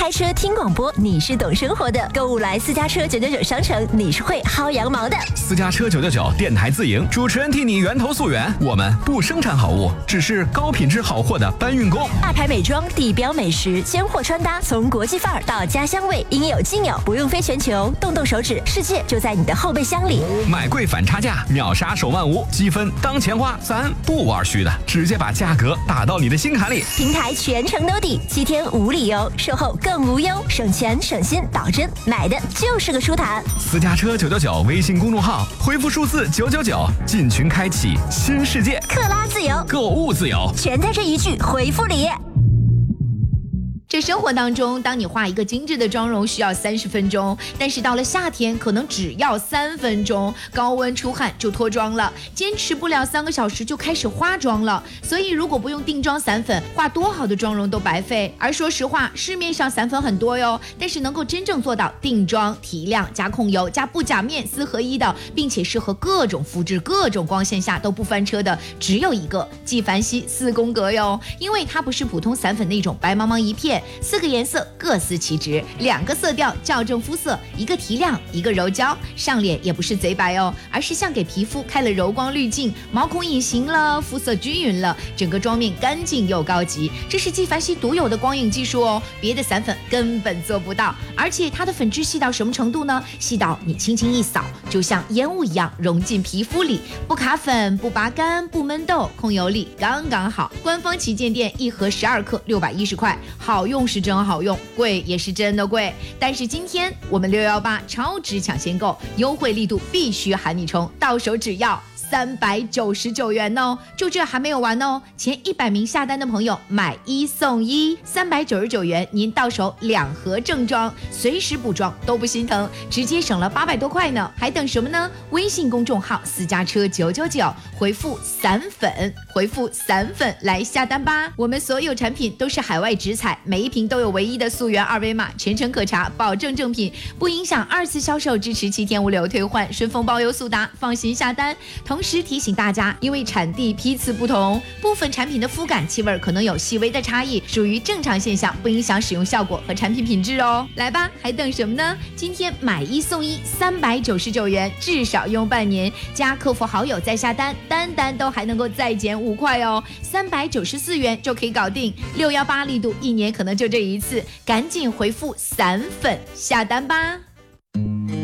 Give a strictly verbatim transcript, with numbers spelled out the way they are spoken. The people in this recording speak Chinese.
开车听广播，你是懂生活的；购物来私家车九九九商城，你是会薅羊毛的。 私家车九九九电台自营，主持人替你源头溯源。我们不生产好物，只是高品质好货的搬运工。 大牌美妆、地标美食、鲜货穿搭，从国际范儿到家乡味，应有尽有，不用飞全球，动动手指，世界就在你的后备箱里。 买贵反差价，秒杀手万无，积分当钱花，咱不玩虚的，直接把价格打到你的心坎里。 平台全程兜底，七天无理由，售后更无忧，省钱省心，保真，买的就是个舒坦。 私家车九九九微信公众号，回复数字九九九，进群开启新世界， 克拉自由， 购物自由， 全在这一句回复里。 这生活当中，当你化一个精致的妆容需要三十分钟，但是到了夏天可能只要三分钟，高温出汗就脱妆了，坚持不了三个小时就开始化妆了。所以如果不用定妆散粉，化多好的妆容都白费。而说实话，市面上散粉很多哟，但是能够真正做到定妆、提亮、加控油、加不假面四合一的，并且适合各种肤质、各种光线下都不翻车的，只有一个纪梵希四宫格哟。因为它不是普通散粉那种白茫茫一片，四个颜色各司其职，两个色调校正肤色，一个提亮，一个柔焦，上脸也不是贼白哦，而是像给皮肤开了柔光滤镜，毛孔隐形了，肤色均匀了，整个妆面干净又高级。这是纪梵希独有的光影技术哦，别的散粉根本做不到。而且它的粉质细到什么程度呢？细到你轻轻一扫，就像烟雾一样融进皮肤里，不卡粉，不拔干，不闷痘，控油力刚刚好。官方旗舰店一盒十二克，六百一十块，好用是真好用，贵也是真的贵。但是今天我们六一八超值抢先购，优惠力度必须喊你冲，到手只要三百九十九元哦，就这还没有完哦！前一百名下单的朋友买一送一，三百九十九元，您到手两盒正装，随时补妆都不心疼，直接省了八百多块呢！还等什么呢？微信公众号私家车九九九，回复散粉，回复散粉来下单吧！我们所有产品都是海外直采，每一瓶都有唯一的溯源二维码，全程可查，保证正品，不影响二次销售，支持七天无理由退换，顺丰包邮速达，放心下单。同时提醒大家，因为产地批次不同，部分产品的肤感气味可能有细微的差异，属于正常现象，不影响使用效果和产品品质哦。来吧，还等什么呢？今天买一送一，三百九十九元，至少用半年，加客服好友再下单，单单都还能够再减五块哦，三百九十四元就可以搞定。六一八力度一年可能就这一次，赶紧回复散粉下单吧。